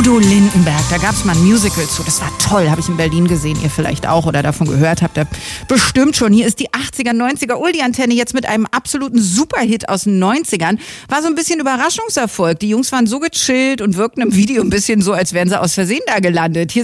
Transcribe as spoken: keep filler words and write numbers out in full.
Udo Lindenberg, da gab es mal ein Musical zu, das war toll, habe ich in Berlin gesehen, ihr vielleicht auch oder davon gehört habt ihr bestimmt schon. Hier ist die achtziger, neunziger Uldi-Antenne jetzt mit einem absoluten Superhit aus den neunzigern. War so ein bisschen Überraschungserfolg, die Jungs waren so gechillt und wirkten im Video ein bisschen so, als wären sie aus Versehen da gelandet. Hier